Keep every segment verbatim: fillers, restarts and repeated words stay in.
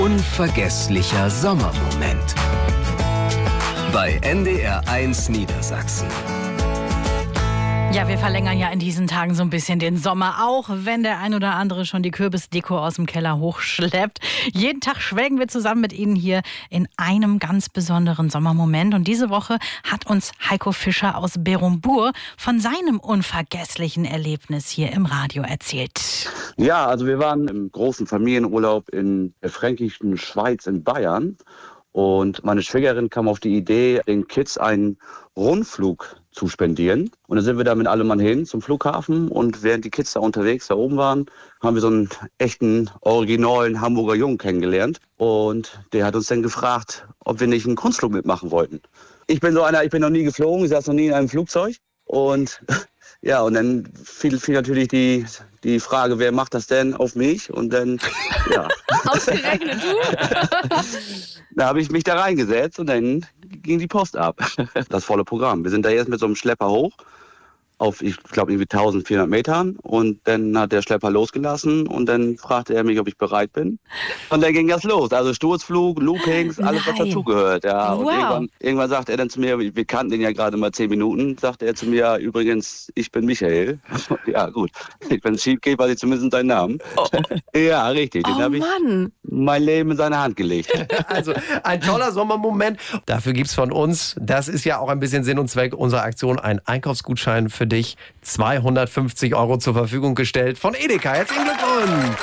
Unvergesslicher Sommermoment bei N D R eins Niedersachsen. Ja, wir verlängern ja in diesen Tagen so ein bisschen den Sommer, auch wenn der ein oder andere schon die Kürbisdeko aus dem Keller hochschleppt. Jeden Tag schwelgen wir zusammen mit Ihnen hier in einem ganz besonderen Sommermoment. Und diese Woche hat uns Heiko Fischer aus Berumbur von seinem unvergesslichen Erlebnis hier im Radio erzählt. Ja, also wir waren im großen Familienurlaub in der fränkischen Schweiz in Bayern. Und meine Schwägerin kam auf die Idee, den Kids einen Rundflug zu spendieren. Und dann sind wir da mit allem Mann hin zum Flughafen. Und während die Kids da unterwegs da oben waren, haben wir so einen echten, originalen Hamburger Jungen kennengelernt. Und der hat uns dann gefragt, ob wir nicht einen Kunstflug mitmachen wollten. Ich bin so einer, ich bin noch nie geflogen, ich saß noch nie in einem Flugzeug. Und ja, und dann fiel, fiel natürlich die, die Frage, wer macht das denn auf mich? Und dann, ja. Ausgerechnet du? Da habe ich mich da reingesetzt und dann ging die Post ab. Das volle Programm. Wir sind da jetzt mit so einem Schlepper hoch auf, ich glaube, irgendwie eintausendvierhundert Metern. Und dann hat der Schlepper losgelassen und dann fragte er mich, ob ich bereit bin. Und dann ging das los. Also Sturzflug, Loopings, alles, was Nein. dazugehört. Ja. Und Wow. irgendwann, irgendwann sagt er dann zu mir, wir kannten den ja gerade mal zehn Minuten, sagte er zu mir, übrigens, ich bin Michael. Ja, gut. Wenn es schief geht, weiß ich zumindest deinen Namen. Oh. Ja, richtig. Den Oh habe ich Mann. mein Leben in seine Hand gelegt. Also ein toller Sommermoment. Dafür gibt's von uns, das ist ja auch ein bisschen Sinn und Zweck unserer Aktion, einen Einkaufsgutschein für dich. zweihundertfünfzig Euro zur Verfügung gestellt von Edeka. Herzlichen Glückwunsch.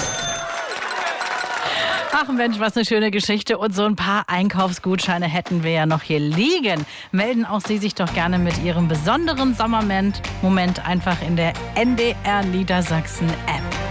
Ach Mensch, was eine schöne Geschichte. Und so ein paar Einkaufsgutscheine hätten wir ja noch hier liegen. Melden auch Sie sich doch gerne mit Ihrem besonderen Sommermoment Moment einfach in der N D R Niedersachsen App.